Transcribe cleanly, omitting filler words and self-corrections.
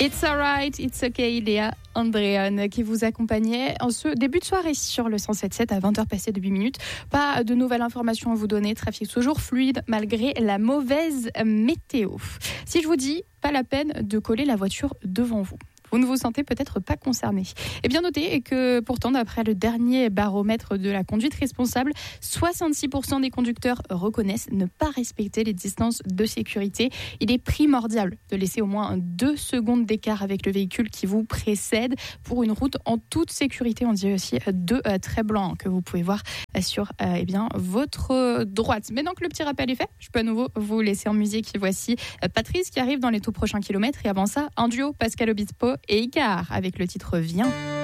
It's alright, it's okay, Léa Andréane qui vous accompagnait en ce début de soirée sur le 107.7 à 20h passées de 8 minutes. Pas de nouvelles informations à vous donner, trafic toujours fluide malgré la mauvaise météo. Si je vous dis, pas la peine de coller la voiture devant vous. Vous ne vous sentez peut-être pas concerné. Et bien notez que pourtant, d'après le dernier baromètre de la conduite responsable, 66% des conducteurs reconnaissent ne pas respecter les distances de sécurité. Il est primordial de laisser au moins 2 secondes d'écart avec le véhicule qui vous précède pour une route en toute sécurité. On dit aussi 2 traits blancs que vous pouvez voir sur votre droite. Maintenant que le petit rappel est fait, je peux à nouveau vous laisser en musique. Voici Patrice qui arrive dans les tout prochains kilomètres. Et avant ça, un duo, Pascal Obispo et Icar avec le titre Viens.